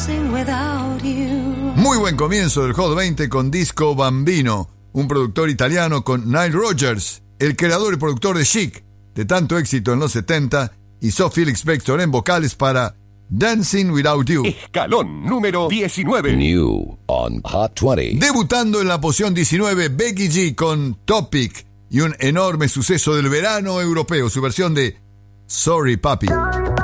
Muy buen comienzo del Hot 20 con Disco Bambino, un productor italiano con Nile Rodgers, el creador y productor de Chic, de tanto éxito en los 70, y Sophie Ellis-Bextor en vocales para Dancing Without You. Escalón número 19. New on Hot 20. Debutando en la posición 19, Becky G con Topic y un enorme suceso del verano europeo, su versión de Sorry Papi.